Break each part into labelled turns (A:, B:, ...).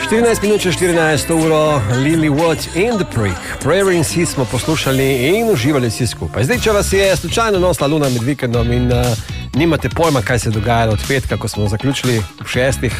A: 14 minut čez 14 uro, Lily Wood in The Prick. Prayer in Sea smo poslušali in uživali vsi skupaj. Zdaj, če vas je slučajno nosila luna med vikendom in nimate pojma, kaj se je dogajalo od petka, ko smo zaključili v 6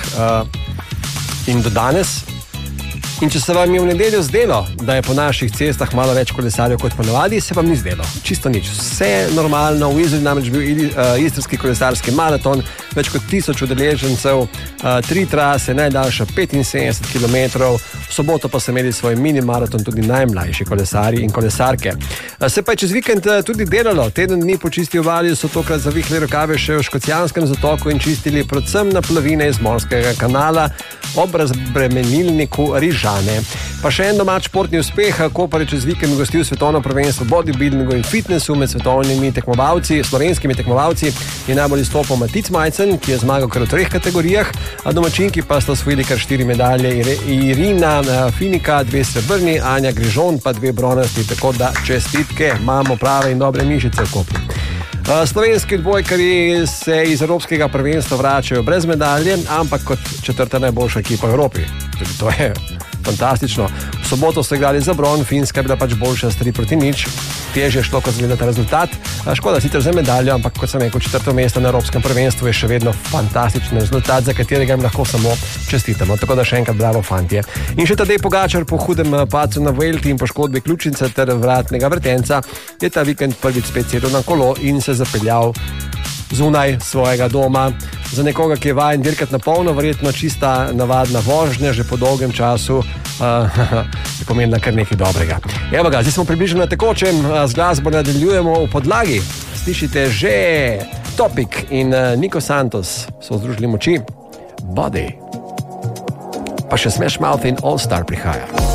A: in do danes. In če se vam je v nedeljo zdelo, da je po naših cestah malo več kolesarjev kot ponavadi, se vam ni zdelo. Čisto nič. Vse normalno. V Izoli namreč bil istrski kolesarski maraton, več kot 1000 udeležencev, 3 trase, najdaljša 75 km. V soboto pa so imeli svoj mini maraton tudi najmlajši kolesarji in kolesarke. Se pa je čez vikend tudi delalo. Teden dni po čisti obali so tokrat zavihli rokave še v Škocjanskem zatoku in čistili predvsem naplavine iz Morskega kanala ob razbremenilniku Rižane. Pa še en domač športni uspeh. Koper je čez vikend gostil svetovno prvenstvo bodybuildingu in fitnessu med svetovnimi tekmovalci, slovenskimi tekmovalci. Je najbolj izstopil Matic Majcen, ki je zmagal kar v 3 kategorijah, a domačinki pa sta osvojili kar 4 medalje. Irina Finika 2 srebrni, Anja Grižon pa 2 bronasti, tako da čestitke, imamo prave in dobre mišice v Kopru. Slovenski odbojkarji se iz Evropskega prvenstva vračajo brez medalje, ampak kot 4. najboljša ekipa v Evropi. Tudi to je fantastično. V soboto so igrali za bron, Finska je bila pač boljša s 3-0. Težje šlo, kot zgleda ta rezultat. Škoda sicer za medaljo, ampak kot sem rekel, 4. mesto na Evropskem prvenstvu je še vedno fantastičen rezultat, za katerega jim lahko samo čestitamo. Tako da še enkrat bravo, fantje. In še Tadej Pogačar po hudem padcu na Vuelti in poškodbi ključnice ter vratnega vrtenca je ta vikend prvič spet sedel na kolo in se zapeljal zunaj svojega doma. Za nekoga, ki je vajen dirkati na polno, verjetno čista navadna vožnja, že po dolgem času je pomenila kar nekaj dobrega. Evo ga, zdaj smo približno na tekočem, z glasbo nadaljujemo v podlagi. Slišite že Topic in Nico Santos so združili moči. Body. Pa še Smash Mouth in All Star prihaja.